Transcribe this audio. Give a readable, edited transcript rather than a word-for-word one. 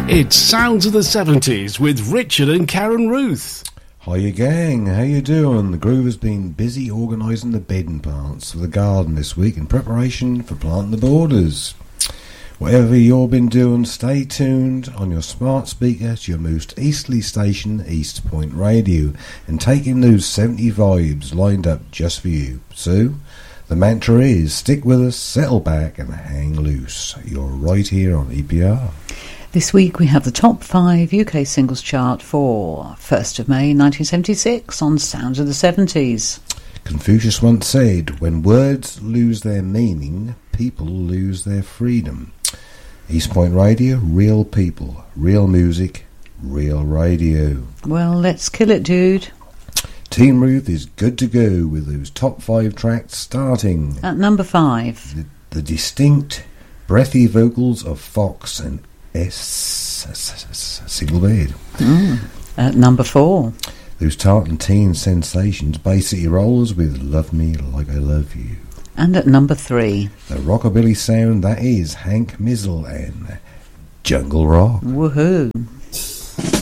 It's Sounds of the 70s with Richard and Karen Ruth. Hiya gang, how you doing? The Groove has been busy organising the bedding plants for the garden this week in preparation for planting the borders. Whatever you've been doing, stay tuned on your smart speaker to your most easterly station, East Point Radio, and take in those 70 vibes lined up just for you. So, the mantra is, stick with us, settle back and hang loose. You're right here on EPR. This week we have the top 5 UK singles chart for 1st of May 1976 on Sounds of the 70s. Confucius once said, when words lose their meaning, people lose their freedom. East Point Radio, real people, real music, real radio. Well, let's kill it, dude. Team Ruth is good to go with those top 5 tracks starting. At number 5. The distinct, breathy vocals of Fox and Single Bed. At number 4. Those Tartan teen sensations, Bay City Rollers with Love Me Like I Love You. And at number 3. The rockabilly sound that is Hank Mizzle and Jungle Rock. Woohoo.